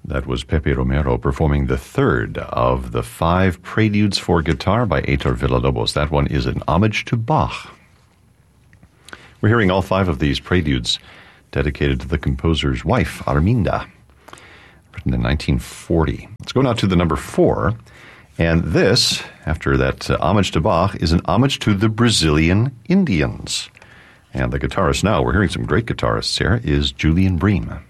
That was Pepe Romero performing the third of the 5 Preludes for Guitar by Heitor Villa-Lobos. That one is an homage to Bach. We're hearing all 5 of these preludes dedicated to the composer's wife, Arminda, written in 1940. Let's go now to the number 4. And this, after that homage to Bach, is an homage to the Brazilian Indians. And the guitarist now, we're hearing some great guitarists here, is Julian Bream.